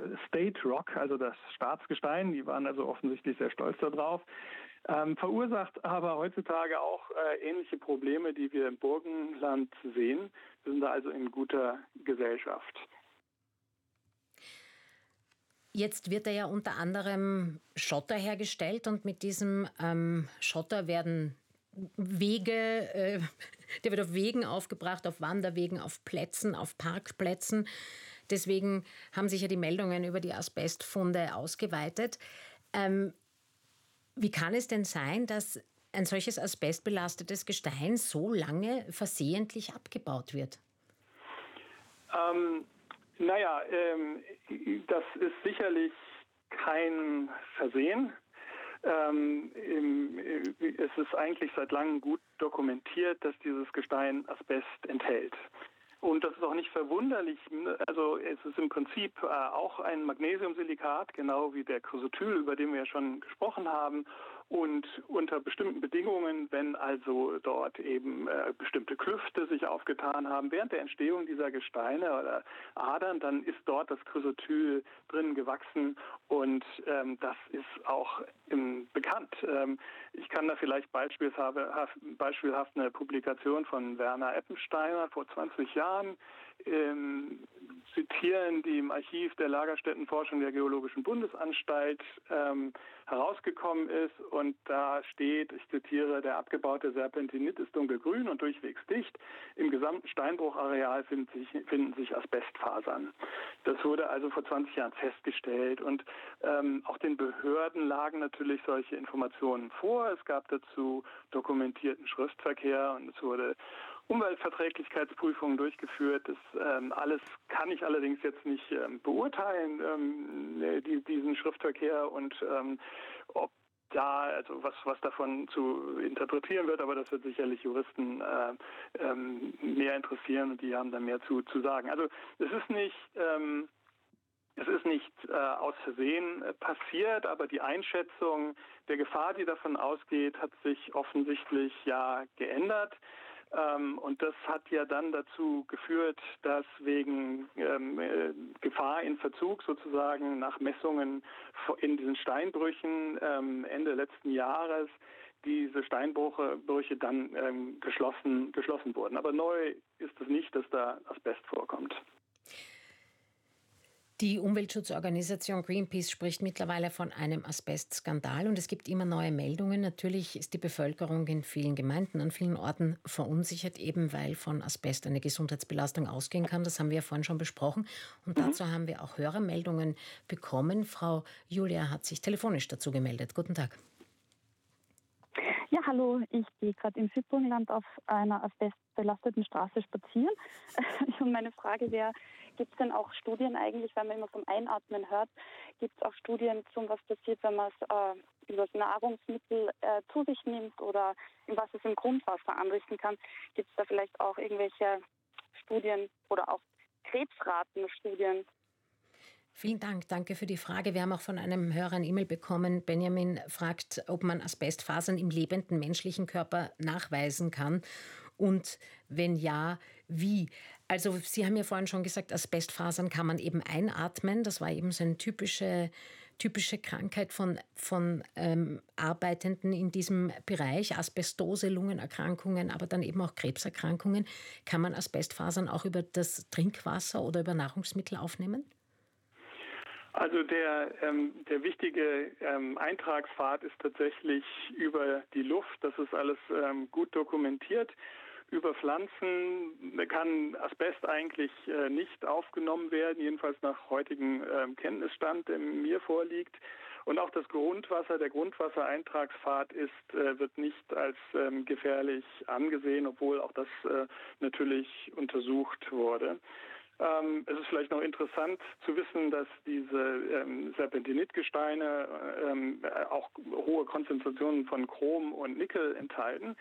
State Rock, also das Staatsgestein. Die waren also offensichtlich sehr stolz darauf. Verursacht aber heutzutage auch ähnliche Probleme, die wir im Burgenland sehen. Wir sind da also in guter Gesellschaft. Jetzt wird ja unter anderem Schotter hergestellt und mit diesem Schotter werden der wird auf Wegen aufgebracht, auf Wanderwegen, auf Plätzen, auf Parkplätzen. Deswegen haben sich ja die Meldungen über die Asbestfunde ausgeweitet. Wie kann es denn sein, dass ein solches asbestbelastetes Gestein so lange versehentlich abgebaut wird? Das ist sicherlich kein Versehen. Es ist eigentlich seit langem gut dokumentiert, dass dieses Gestein Asbest enthält. Und das ist auch nicht verwunderlich. Also es ist im Prinzip auch ein Magnesiumsilikat, genau wie der Chrysotyl, über den wir ja schon gesprochen haben. Und unter bestimmten Bedingungen, wenn also dort eben bestimmte Klüfte sich aufgetan haben, während der Entstehung dieser Gesteine oder Adern, dann ist dort das Chrysotyl drin gewachsen und das ist auch bekannt. Ich kann da vielleicht beispielhaft eine Publikation von Werner Eppensteiner vor 20 Jahren zitieren, die im Archiv der Lagerstättenforschung der Geologischen Bundesanstalt herausgekommen ist. Und da steht, ich zitiere, der abgebaute Serpentinit ist dunkelgrün und durchwegs dicht. Im gesamten Steinbruchareal finden sich Asbestfasern. Das wurde also vor 20 Jahren festgestellt. Und auch den Behörden lagen natürlich solche Informationen vor. Es gab dazu dokumentierten Schriftverkehr und es wurde Umweltverträglichkeitsprüfungen durchgeführt. Das alles kann ich allerdings jetzt nicht beurteilen, diesen Schriftverkehr und ob da, also was davon zu interpretieren wird, aber das wird sicherlich Juristen mehr interessieren und die haben da mehr zu sagen. Also es ist nicht aus Versehen passiert, aber die Einschätzung der Gefahr, die davon ausgeht, hat sich offensichtlich ja geändert. Und das hat ja dann dazu geführt, dass wegen Gefahr in Verzug sozusagen nach Messungen in diesen Steinbrüchen Ende letzten Jahres diese Steinbrüche dann geschlossen wurden. Aber neu ist es nicht, dass da Asbest vorkommt. Die Umweltschutzorganisation Greenpeace spricht mittlerweile von einem Asbestskandal und es gibt immer neue Meldungen. Natürlich ist die Bevölkerung in vielen Gemeinden, an vielen Orten verunsichert, eben weil von Asbest eine Gesundheitsbelastung ausgehen kann. Das haben wir ja vorhin schon besprochen und dazu haben wir auch Hörermeldungen bekommen. Frau Julia hat sich telefonisch dazu gemeldet. Guten Tag. Ja, hallo, ich gehe gerade im Südburgenland auf einer asbestbelasteten Straße spazieren. Und meine Frage wäre, gibt es denn auch Studien eigentlich, weil man immer vom Einatmen hört, gibt es auch Studien zum, was passiert, wenn man es über das Nahrungsmittel zu sich nimmt oder was es im Grundwasser anrichten kann? Gibt es da vielleicht auch irgendwelche Studien oder auch Krebsratenstudien? Vielen Dank, danke für die Frage. Wir haben auch von einem Hörer eine E-Mail bekommen. Benjamin fragt, ob man Asbestfasern im lebenden menschlichen Körper nachweisen kann und wenn ja, wie? Also Sie haben ja vorhin schon gesagt, Asbestfasern kann man eben einatmen. Das war eben so eine typische Krankheit von Arbeitenden in diesem Bereich. Asbestose, Lungenerkrankungen, aber dann eben auch Krebserkrankungen. Kann man Asbestfasern auch über das Trinkwasser oder über Nahrungsmittel aufnehmen? Also der wichtige Eintragspfad ist tatsächlich über die Luft. Das ist alles gut dokumentiert. Über Pflanzen kann Asbest eigentlich nicht aufgenommen werden, jedenfalls nach heutigem Kenntnisstand, der mir vorliegt. Und auch das Grundwasser, der Grundwassereintragspfad wird nicht als gefährlich angesehen, obwohl auch das natürlich untersucht wurde. Es ist vielleicht noch interessant zu wissen, dass diese Serpentinitgesteine auch hohe Konzentrationen von Chrom und Nickel enthalten.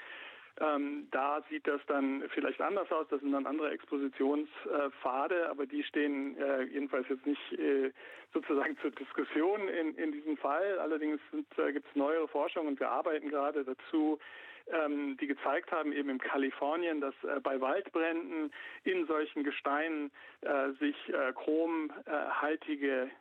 Da sieht das dann vielleicht anders aus, das sind dann andere Expositionspfade, aber die stehen jedenfalls jetzt nicht sozusagen zur Diskussion in diesem Fall. Allerdings gibt es neuere Forschung und wir arbeiten gerade dazu, die gezeigt haben, eben in Kalifornien, dass bei Waldbränden in solchen Gesteinen sich chromhaltige